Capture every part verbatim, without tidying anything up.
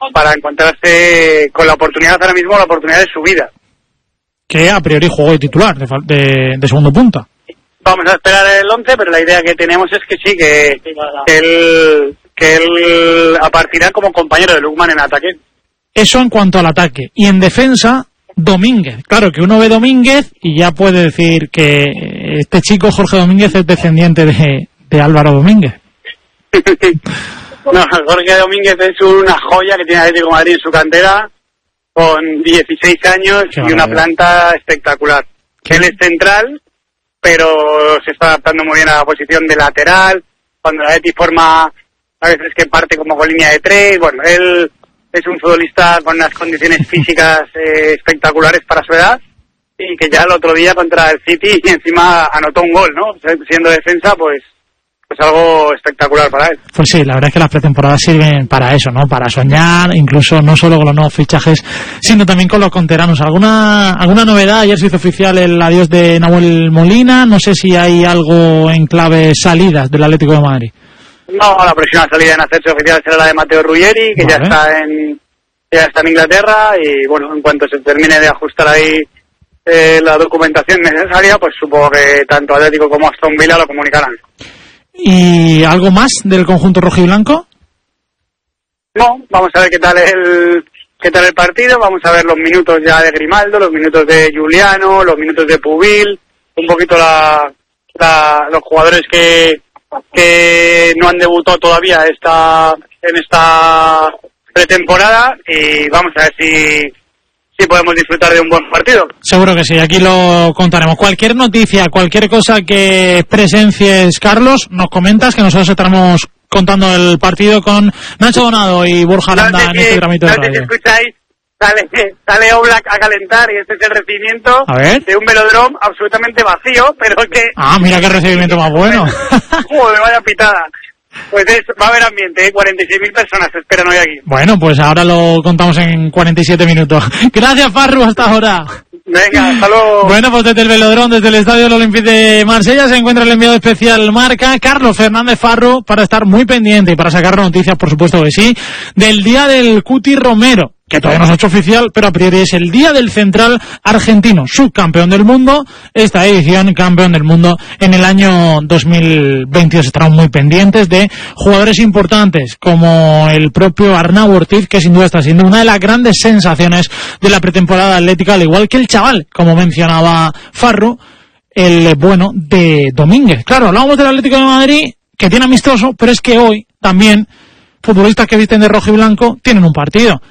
para encontrarse con la oportunidad ahora mismo, la oportunidad de su vida. Que a priori juego de titular, de, de, de segundo punta. Vamos a esperar el once, pero la idea que tenemos es que sí, que, que él que él aparecerá como compañero de Lukman en ataque. Eso en cuanto al ataque. Y en defensa, Domínguez. Claro que uno ve Domínguez y ya puede decir que este chico, Jorge Domínguez, es descendiente de, de Álvaro Domínguez. No, Jorge Domínguez es una joya que tiene Atlético de Madrid en su cantera, con dieciséis años y una planta espectacular. ¿Qué? Él es central, pero se está adaptando muy bien a la posición de lateral, cuando la Atleti forma, a veces que parte como con línea de tres. Bueno, él es un futbolista con unas condiciones físicas eh, espectaculares para su edad, y que ya el otro día contra el City y encima anotó un gol, ¿no? Siendo defensa, pues pues algo espectacular para él. Pues sí, la verdad es que las pretemporadas sirven para eso, ¿no? Para soñar, incluso no solo con los nuevos fichajes, sino también con los canteranos. ¿Alguna alguna novedad? Ayer se hizo oficial el adiós de Nahuel Molina. No sé si hay algo en clave salidas del Atlético de Madrid. No, la próxima salida en hacerse oficial será la de Matteo Ruggeri, que vale. ya está en ya está en Inglaterra, y bueno, en cuanto se termine de ajustar ahí eh, la documentación necesaria, pues supongo que tanto Atlético como Aston Villa lo comunicarán. ¿Y algo más del conjunto rojiblanco? No, vamos a ver qué tal el qué tal el partido, vamos a ver los minutos ya de Grimaldo, los minutos de Juliano, los minutos de Pubil, un poquito la, la los jugadores que que no han debutado todavía esta en esta pretemporada, y vamos a ver si si podemos disfrutar de un buen partido. Seguro que sí, aquí lo contaremos. Cualquier noticia, cualquier cosa que presencies, Carlos, nos comentas, que nosotros estaremos contando el partido con Nacho Donado y Borja Aranda en este tramito de radio. No sé si escucháis, sale, sale Oblak a calentar, y este es el recibimiento de un velódromo absolutamente vacío, pero que... Ah, mira qué recibimiento más bueno. Joder, vaya pitada. Pues es, va a haber ambiente, ¿eh? cuarenta y seis mil personas esperan hoy aquí. Bueno, pues ahora lo contamos en cuarenta y siete minutos. Gracias, Farru, hasta ahora. Venga, hasta luego. Bueno, pues desde el velódromo, desde el Estadio del Olympique de Marsella, se encuentra el enviado especial Marca, Carlos Fernández Farru, para estar muy pendiente y para sacar noticias, por supuesto que sí, del día del Cuti Romero, que todavía no se ha hecho oficial, pero a priori es el día del central argentino, subcampeón del mundo, esta edición campeón del mundo en el año dos mil veintidós. Estarán muy pendientes de jugadores importantes como el propio Arnau Ortiz, que sin duda está siendo una de las grandes sensaciones de la pretemporada atlética, al igual que el chaval, como mencionaba Farru, el bueno de Domínguez. Claro, hablábamos del Atlético de Madrid, que tiene amistoso, pero es que hoy también futbolistas que visten de rojo y blanco tienen un partido.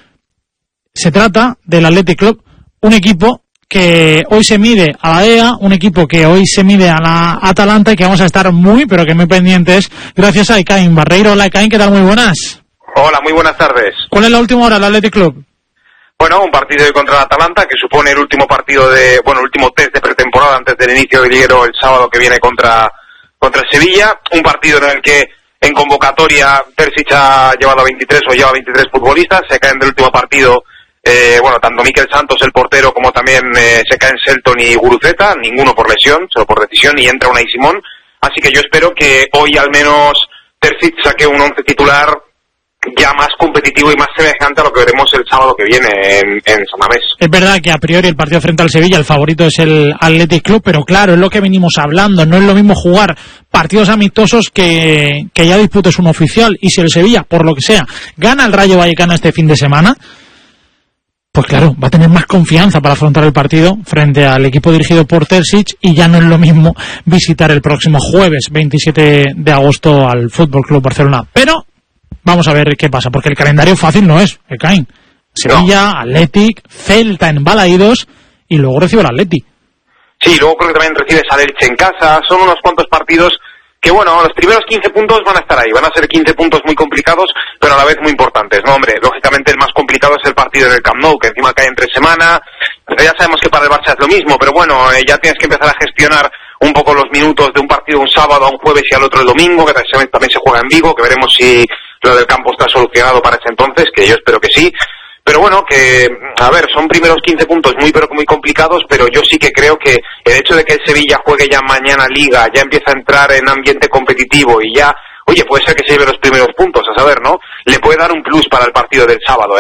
Se trata del Athletic Club, un equipo que hoy se mide a la E A, un equipo que hoy se mide a la Atalanta, y que vamos a estar muy, pero que muy pendientes, gracias a Ekain Barreiro. Hola, Ekain, ¿qué tal? Muy buenas. Hola, muy buenas tardes. ¿Cuál es la última hora del Athletic Club? Bueno, un partido hoy contra la Atalanta, que supone el último partido de, bueno, el último test de pretemporada antes del inicio del liguero el sábado que viene contra, contra el Sevilla. Un partido en el que en convocatoria Terzic ha llevado a veintitrés o lleva veintitrés futbolistas. Se caen del último partido Eh, bueno, tanto Mikel Santos, el portero, como también eh, se caen Selton y Guruceta, ninguno por lesión, solo por decisión, y entra Unai Simón. Así que yo espero que hoy al menos Terzic saque un once titular ya más competitivo y más semejante a lo que veremos el sábado que viene en, en San Mamés. Es verdad que a priori el partido frente al Sevilla, el favorito es el Athletic Club, pero claro, es lo que venimos hablando, no es lo mismo jugar partidos amistosos que, que ya disputes un oficial, y si el Sevilla, por lo que sea, gana el Rayo Vallecano este fin de semana, pues claro, va a tener más confianza para afrontar el partido frente al equipo dirigido por Terzic, y ya no es lo mismo visitar el próximo jueves veintisiete de agosto al Fútbol Club Barcelona. Pero vamos a ver qué pasa, porque el calendario fácil no es, Ekain. Sevilla, no. Athletic, Celta en Balaídos, y luego recibe el Athletic. Sí, luego creo que también recibes al Elche en casa. Son unos cuantos partidos que, bueno, los primeros quince puntos van a estar ahí, van a ser quince puntos muy complicados, pero a la vez muy importantes, ¿no? Hombre, lógicamente el más complicado es el partido en el Camp Nou, que encima cae entre semana. Ya sabemos que para el Barça es lo mismo, pero bueno, eh, ya tienes que empezar a gestionar un poco los minutos de un partido un sábado a un jueves y al otro el domingo, que también se juega en Vigo, que veremos si lo del campo está solucionado para ese entonces, que yo espero que sí. Pero bueno, que, a ver, son primeros quince puntos muy pero muy complicados, pero yo sí que creo que el hecho de que el Sevilla juegue ya mañana Liga, ya empieza a entrar en ambiente competitivo y ya, oye, puede ser que se lleve los primeros puntos, a saber, ¿no? Le puede dar un plus para el partido del sábado, ¿eh?